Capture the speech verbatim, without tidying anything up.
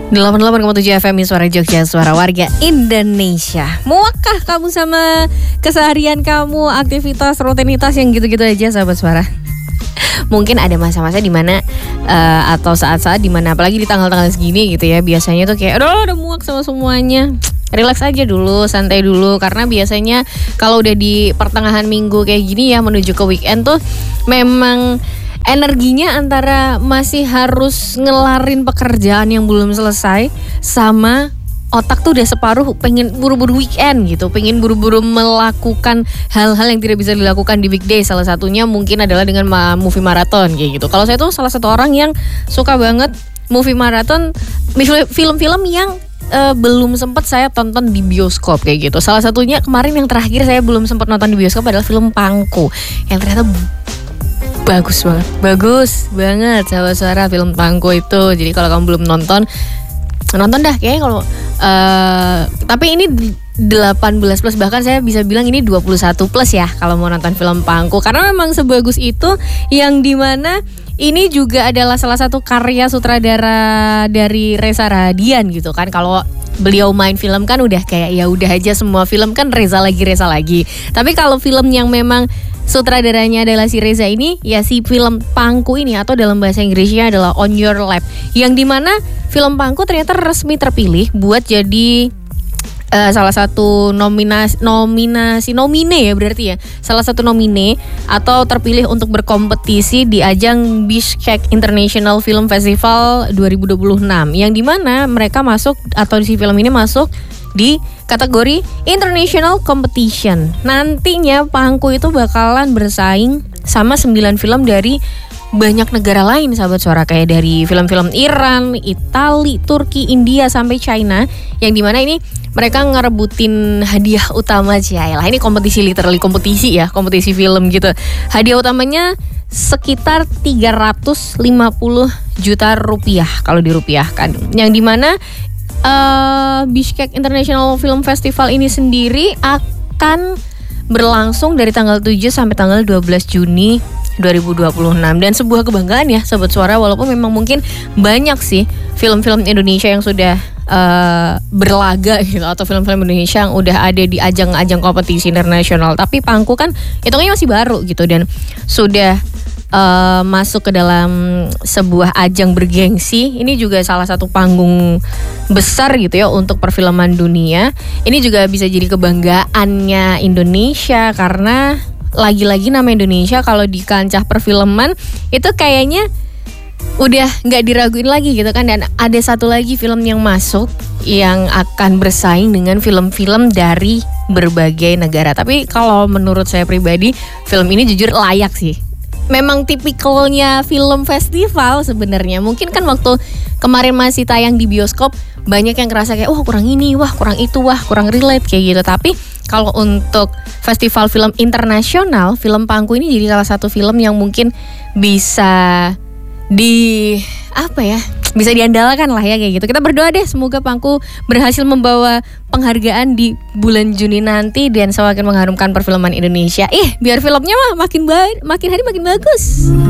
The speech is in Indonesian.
delapan puluh delapan koma tujuh F M Suara Jogja, suara warga Indonesia. Muakkah kamu sama keseharian kamu, aktivitas, rutinitas yang gitu-gitu aja, sahabat suara? Mungkin ada masa-masa dimana uh, atau saat-saat dimana, apalagi di tanggal-tanggal segini gitu ya, biasanya tuh kayak aduh udah muak sama semuanya. Relax aja dulu, santai dulu. Karena biasanya kalau udah di pertengahan minggu kayak gini ya, menuju ke weekend tuh memang energinya antara masih harus ngelarin pekerjaan yang belum selesai, sama otak tuh udah separuh pengen buru-buru weekend gitu, pengen buru-buru melakukan hal-hal yang tidak bisa dilakukan di weekday. Salah satunya mungkin adalah dengan movie marathon kayak gitu. Kalau saya tuh salah satu orang yang suka banget movie marathon, film-film yang uh, belum sempat saya tonton di bioskop kayak gitu. Salah satunya kemarin yang terakhir saya belum sempat nonton di bioskop adalah film Pangku, yang ternyata bagus banget, bagus banget sahabat suara film Pangku itu. Jadi kalau kamu belum nonton, nonton dah kayaknya kalau uh, tapi ini delapan belas plus, bahkan saya bisa bilang ini dua puluh satu plus ya kalau mau nonton film Pangku, karena memang sebagus itu, yang dimana ini juga adalah salah satu karya sutradara dari Reza Radian gitu kan. Kalau beliau main film kan udah kayak ya udah aja, semua film kan Reza lagi Reza lagi. Tapi kalau film yang memang sutradaranya adalah si Reza ini, ya si film Pangku ini, atau dalam bahasa Inggrisnya adalah On Your Lap, yang dimana film Pangku ternyata resmi terpilih buat jadi uh, salah satu nominasi nominasi nomine ya berarti ya, salah satu nomine atau terpilih untuk berkompetisi di ajang Bishkek International Film Festival dua ribu dua puluh enam, yang dimana mereka masuk, atau si film ini masuk di kategori International Competition. Nantinya Pangku itu bakalan bersaing sama sembilan film dari banyak negara lain, sahabat suara, kayak dari film-film Iran, Itali, Turki, India, sampai China, yang dimana ini mereka ngerebutin hadiah utama aja. Lah ini kompetisi, literally kompetisi ya, kompetisi film gitu. Hadiah utamanya sekitar tiga ratus lima puluh juta rupiah kalau dirupiahkan, yang dimana Uh, Bishkek International Film Festival ini sendiri akan berlangsung dari tanggal tujuh sampai tanggal dua belas Juni dua ribu dua puluh enam. Dan sebuah kebanggaan ya sahabat suara, walaupun memang mungkin banyak sih film-film Indonesia yang sudah uh, berlaga gitu, atau film-film Indonesia yang udah ada di ajang-ajang kompetisi internasional, tapi Pangku kan hitungannya masih baru gitu, dan sudah Uh, masuk ke dalam sebuah ajang bergengsi. Ini juga salah satu panggung besar gitu ya untuk perfilman dunia. Ini juga bisa jadi kebanggaannya Indonesia, karena lagi-lagi nama Indonesia kalau di kancah perfilman itu kayaknya udah gak diraguin lagi gitu kan. Dan ada satu lagi film yang masuk yang akan bersaing dengan film-film dari berbagai negara. Tapi kalau menurut saya pribadi, film ini jujur layak sih. Memang tipikalnya film festival sebenarnya. Mungkin kan waktu kemarin masih tayang di bioskop, banyak yang ngerasa kayak wah kurang ini, wah kurang itu, wah kurang relate kayak gitu. Tapi kalau untuk festival film internasional, film Pangku ini jadi salah satu film yang mungkin bisa di apa ya, bisa diandalkan lah ya kayak gitu. Kita berdoa deh semoga Pangku berhasil membawa penghargaan di bulan Juni nanti dan semakin mengharumkan perfilman Indonesia. Ih, biar filmnya mah makin baik, makin hari makin bagus.